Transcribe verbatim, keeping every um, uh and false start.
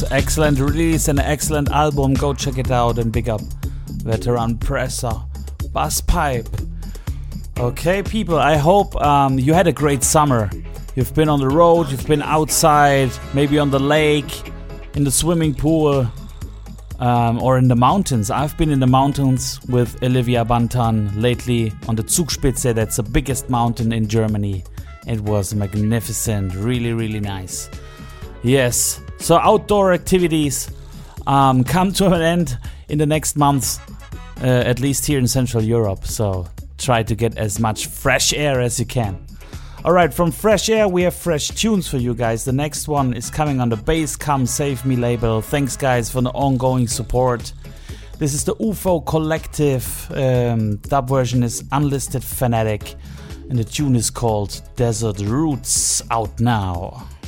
excellent release and excellent album. Go check it out and big up Veteran Presser, Bass Pipe. Okay, people, I hope um, you had a great summer. You've been on the road, you've been outside, maybe on the lake, in the swimming pool, um, or in the mountains. I've been in the mountains with Olivia Bantan lately on the Zugspitze. That's the biggest mountain in Germany. It was magnificent, really, really nice. Yes, so outdoor activities um, come to an end in the next month, uh, at least here in Central Europe. So try to get as much fresh air as you can. Alright, from Fresh Air we have fresh tunes for you guys. The next one is coming on the Bass Come Save Me label. Thanks guys for the ongoing support. This is the U F O Collective. Um, dub version is Unlisted Fanatic and the tune is called Desert Roots, out now.